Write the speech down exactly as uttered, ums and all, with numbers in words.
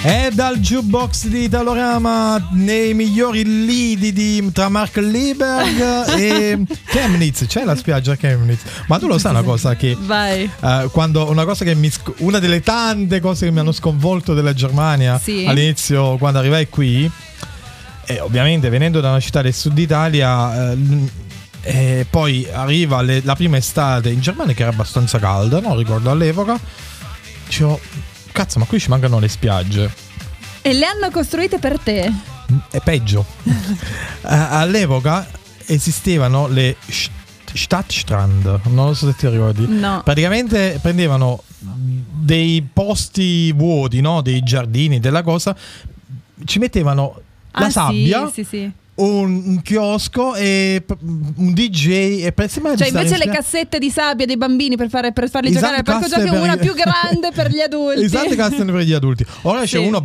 È dal jukebox di Italorama, nei migliori lidi di, tra Mark Lieberg e Chemnitz. C'è la spiaggia Chemnitz. Ma tu lo sai una cosa che Vai. Uh, quando una cosa che mi una delle tante cose che mi hanno sconvolto della Germania, sì, all'inizio quando arrivai qui, e ovviamente venendo da una città del sud Italia, uh, e poi arriva le, la prima estate in Germania che era abbastanza calda, no? Ricordo all'epoca, dicevo, cazzo, ma qui ci mancano le spiagge. E le hanno costruite per te? È peggio. uh, all'epoca esistevano le Stadtstrand, non so se ti ricordi. No. Praticamente prendevano dei posti vuoti, no? Dei giardini, della cosa, ci mettevano la ah, sabbia, sì, sì, sì. Un, un chiosco e un D J e per, cioè invece le cassette di sabbia dei bambini per, fare, per farli esatto, giocare al parco giochi, una più grande per gli adulti. Esatto, casse per gli adulti. Ora sì, c'è uno